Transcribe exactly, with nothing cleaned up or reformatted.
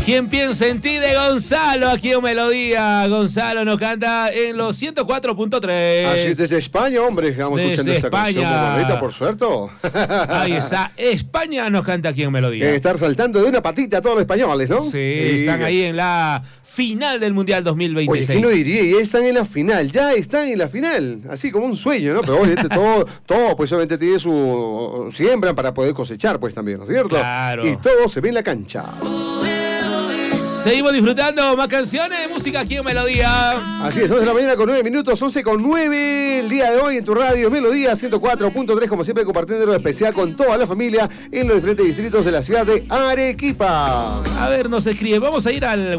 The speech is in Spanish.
¿Quién piensa en ti de Gonzalo? Aquí en Melodía. Gonzalo nos canta en los ciento cuatro punto tres. Así desde España, hombre. Estamos Desde escuchando esta España. canción muy bonita, por suerte. Ahí está. España nos canta aquí en Melodía. Eh, estar saltando de una patita a todos los españoles, ¿no? Sí, sí, están ahí en la final del Mundial dos mil veintiséis. Oye, ¿quién lo diría? Ya están en la final, ya están en la final. Así como un sueño, ¿no? Pero obviamente todo, todo pues obviamente tiene su... siembran para poder cosechar, pues también, ¿no es cierto? Claro. Y todo se ve en la cancha. Seguimos disfrutando más canciones, música aquí en Melodía. Así es, once de la mañana con nueve minutos, once con nueve. El día de hoy en tu radio Melodía ciento cuatro punto tres, como siempre compartiendo lo especial con toda la familia en los diferentes distritos de la ciudad de Arequipa. A ver, nos escribe, vamos a ir al